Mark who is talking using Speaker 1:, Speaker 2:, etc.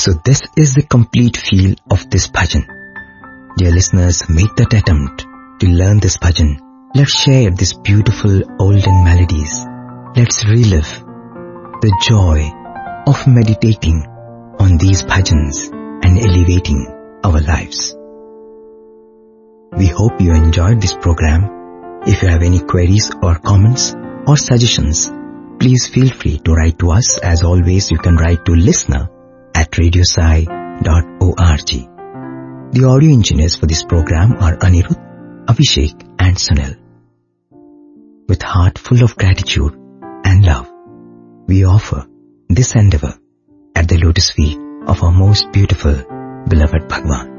Speaker 1: So this is the complete feel of this bhajan. Dear listeners, make that attempt to learn this bhajan. Let's share these beautiful olden melodies. Let's relive the joy of meditating on these bhajans and elevating our lives. We hope you enjoyed this program. If you have any queries or comments or suggestions, please feel free to write to us. As always, you can write to listener@radiosai.org. The audio engineers for this program are Anirudh, Abhishek and Sunil. With heart full of gratitude and love, we offer this endeavor at the lotus feet of our most beautiful, beloved Bhagwan.